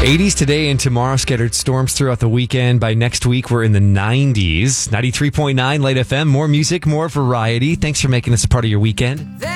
80s today and tomorrow, scattered storms throughout the weekend. By next week, we're in the 90s. 93.9 Light FM. More music, more variety. Thanks for making us a part of your weekend.